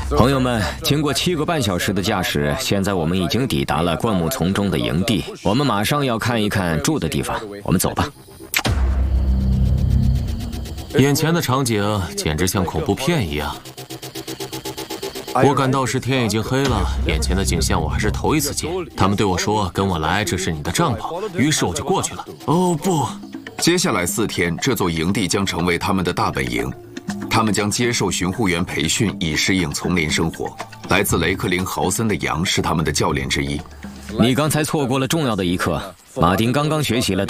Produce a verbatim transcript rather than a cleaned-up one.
朋友们，经过七个半小时的驾驶，现在我们已经抵达了灌木丛中的营地。我们马上要看一看住的地方，我们走吧。 眼前的场景简直像恐怖片一样。我赶到时天已经黑了，眼前的景象我还是头一次见。他们对我说：“跟我来，这是你的帐篷。”于是我就过去了。哦不！ 接下来四天，这座营地将成为他们的大本营。 他们将接受巡护员培训，以适应丛林生活。来自雷克林豪森的羊是他们的教练之一。 你刚才错过了重要的一课，马丁刚刚学习了。